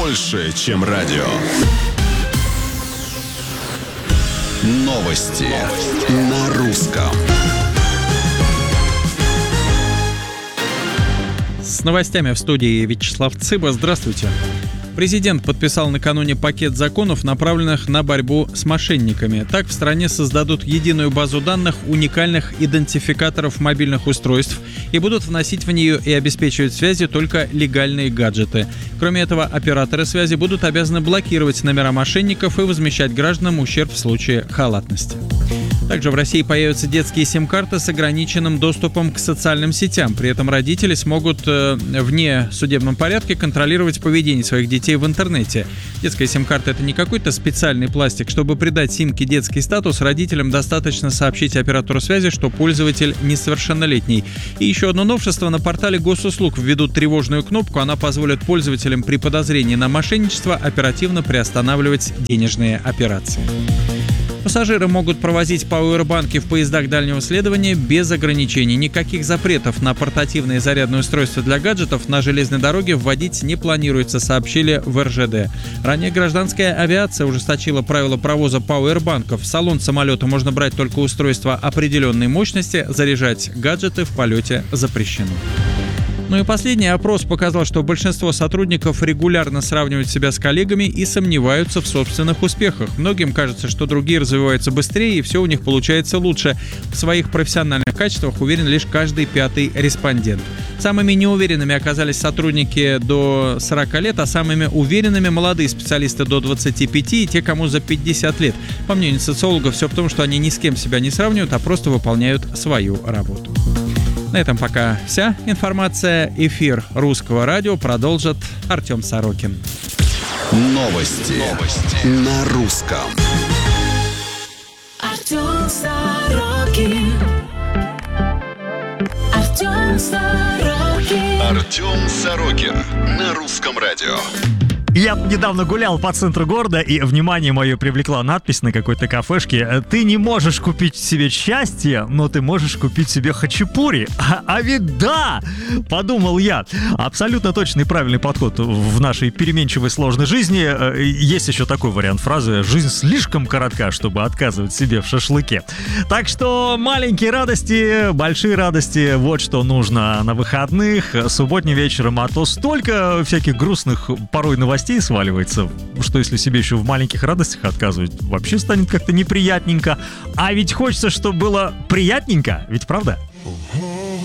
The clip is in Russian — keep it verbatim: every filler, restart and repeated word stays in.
больше, чем радио. Новости на русском. С новостями в студии Вячеслав Цыба. Здравствуйте. Президент подписал накануне пакет законов, направленных на борьбу с мошенниками. Так в стране создадут единую базу данных уникальных идентификаторов мобильных устройств и будут вносить в нее и обеспечивать связи только легальные гаджеты. Кроме этого, операторы связи будут обязаны блокировать номера мошенников и возмещать гражданам ущерб в случае халатности. Также в России появятся детские сим-карты с ограниченным доступом к социальным сетям. При этом родители смогут э, вне судебном порядке контролировать поведение своих детей в интернете. Детская сим-карта — это не какой-то специальный пластик. Чтобы придать симке детский статус, родителям достаточно сообщить оператору связи, что пользователь несовершеннолетний. И еще одно новшество: на портале госуслуг введут тревожную кнопку. Она позволит пользователям при подозрении на мошенничество оперативно приостанавливать денежные операции. Пассажиры могут провозить пауэрбанки в поездах дальнего следования без ограничений. Никаких запретов на портативные зарядные устройства для гаджетов на железной дороге вводить не планируется, сообщили в эр жэ дэ. Ранее гражданская авиация ужесточила правила провоза пауэрбанков. В салон самолета можно брать только устройства определенной мощности, заряжать гаджеты в полете запрещено. Ну и последний опрос показал, что большинство сотрудников регулярно сравнивают себя с коллегами и сомневаются в собственных успехах. Многим кажется, что другие развиваются быстрее и все у них получается лучше. В своих профессиональных качествах уверен лишь каждый пятый респондент. Самыми неуверенными оказались сотрудники до сорока лет, а самыми уверенными молодые специалисты до двадцати пяти и те, кому за пятьдесят лет. По мнению социологов, все в том, что они ни с кем себя не сравнивают, а просто выполняют свою работу. На этом пока вся информация. Эфир Русского радио продолжит Артем Сорокин. Новости, Новости. На русском. Артем Сорокин. Артем Сорокин. Артем Сорокин. На Русском радио. Я недавно гулял по центру города, и внимание мое привлекла надпись на какой-то кафешке: «Ты не можешь купить себе счастье, но ты можешь купить себе хачапури». А, а ведь да, подумал я, абсолютно точный и правильный подход в нашей переменчивой сложной жизни. Есть еще такой вариант фразы: «Жизнь слишком коротка, чтобы отказывать себе в шашлыке». Так что маленькие радости, большие радости — вот что нужно на выходных, субботним вечером, а то столько всяких грустных порой новостей сваливается, что если себе еще в маленьких радостях отказывать, вообще станет как-то неприятненько. А ведь хочется, чтобы было приятненько, ведь правда?